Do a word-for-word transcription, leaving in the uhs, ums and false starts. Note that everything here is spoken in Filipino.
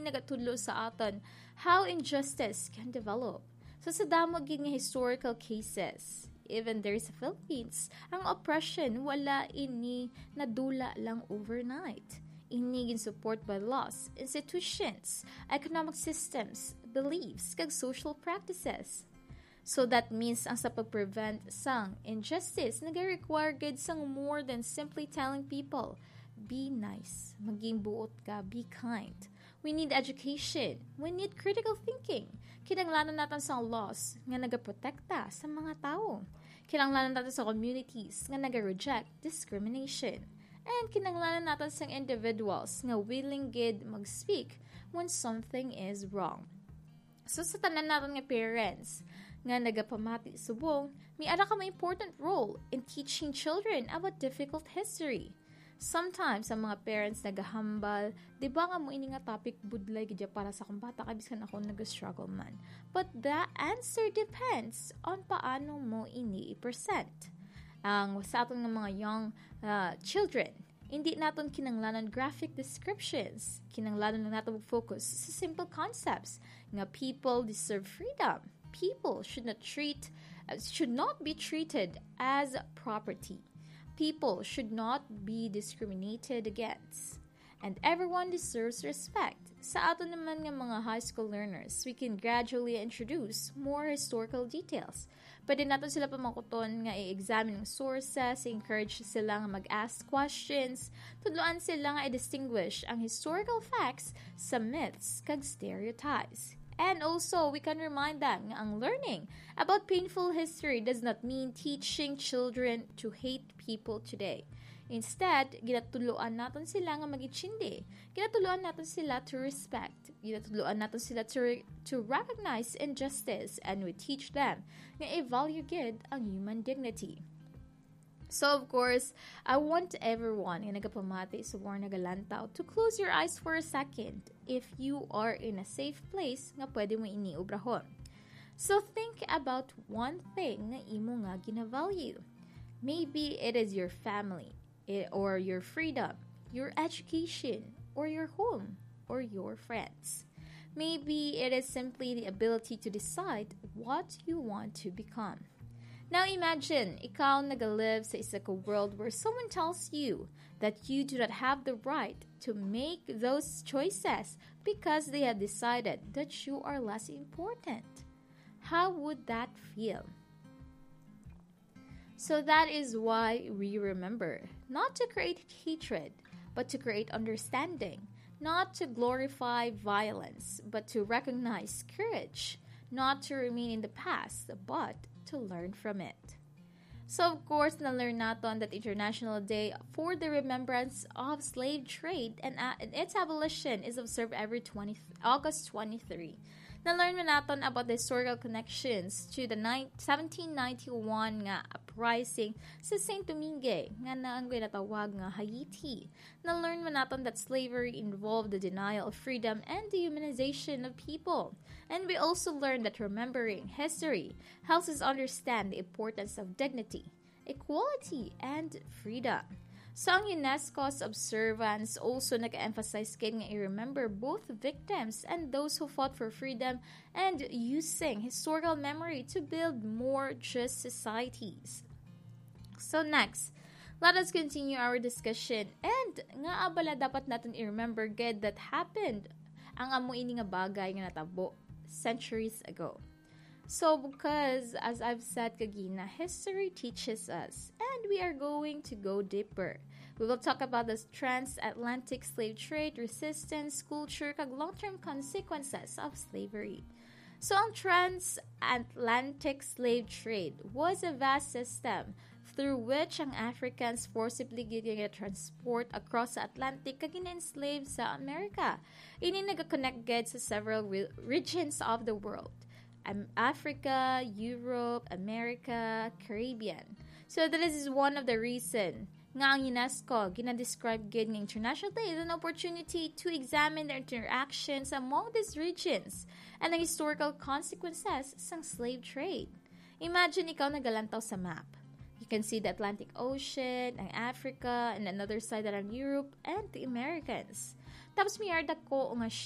nagatudlo sa aton how injustice can develop. So sa damo gid nga historical cases, even there sa Philippines, ang oppression wala ini nadula lang overnight. Ini gin support by laws, institutions, economic systems, beliefs, kag social practices. So that means ang sa pag-prevent sang injustice nag-require gid sang more than simply telling people, be nice, maging buot ka, be kind. We need education. We need critical thinking. Kinanglanan natin sa laws nga nagaprotekta sa mga tao. Kinanglanan natin sa communities nga naga-reject discrimination. And kinanglanan natin sa individuals nga willing gid mag-speak when something is wrong. So sa tanan natin nga parents nga nagapamati subong, may ara ka may important role in teaching children about difficult history. Sometimes, ang mga parents nagahambal, di ba nga mo ini nga topic budlay gidya para sa kung bata kabiskan ako nag-struggle man. But the answer depends on paano mo ini i-present. Ang sa aton nga mga young uh, children, hindi naton kinanglanan graphic descriptions. Kinanglanan lang naton focus sa simple concepts nga people deserve freedom. People should not treat uh, should not be treated as property. People should not be discriminated against. And everyone deserves respect. Sa ato naman nga mga high school learners, we can gradually introduce more historical details. Pwede natin sila pamakuton nga i-examine ng sources, encourage sila nga mag-ask questions, tudloan sila nga i-distinguish ang historical facts sa myths kag stereotypes. And also, we can remind them nga ang learning about painful history does not mean teaching children to hate people today. Instead, ginatuluan natin sila nga mag-itsindi. Ginatuluan natin sila to respect. Ginatuluan natin sila to, re- to recognize injustice, and we teach them nga i-value gid ang human dignity. So, of course, I want everyone nga nagapamati sa war nagalantaw to close your eyes for a second if you are in a safe place nga pwede mo iniubrahon. So, think about one thing nga imo nga gina-value. Maybe it is your family, it, or your freedom, your education, or your home, or your friends. Maybe it is simply the ability to decide what you want to become. Now imagine, ikaw nag-live sa isa ka world where someone tells you that you do not have the right to make those choices because they have decided that you are less important. How would that feel? So that is why we remember, not to create hatred, but to create understanding, not to glorify violence, but to recognize courage, not to remain in the past, but to learn from it. So, of course, na-learn natin that International Day for the Remembrance of Slave Trade and, uh, and its abolition is observed every August twenty-third. Na-learn natin about the historical connections to the seventeen ninety-one nga uprising sa Saint Domingue nga naang ginatawag nga Haiti. Na-learn natin that slavery involved the denial of freedom and dehumanization of people. And we also learned that remembering history helps us understand the importance of dignity, equality, and freedom. So, ang UNESCO's observance also nag-emphasize kaya nga i-remember both victims and those who fought for freedom and using historical memory to build more just societies. So, next, let us continue our discussion. And nga abala dapat natin i-remember good that happened ang amo ini nga bagay nga natabo centuries ago. So, because, as I've said kagina, history teaches us, and we are going to go deeper. We will talk about the transatlantic slave trade, resistance, culture, kag long-term consequences of slavery. So, ang transatlantic slave trade was a vast system through which ang Africans forcibly gina-transport across the Atlantic kag ina-enslave sa America. Ini nag-connect gid sa several re- regions of the world. Africa, Europe, America, Caribbean. So that is one of the reason nga ang UNESCO gina-describe gid nga International Day as an opportunity to examine the interactions among these regions and the historical consequences sang slave trade. Imagine ikaw nagalantaw sa map. You can see the Atlantic Ocean, ang Africa, and another side that ang Europe and the Americas. Tapos may arda ko nga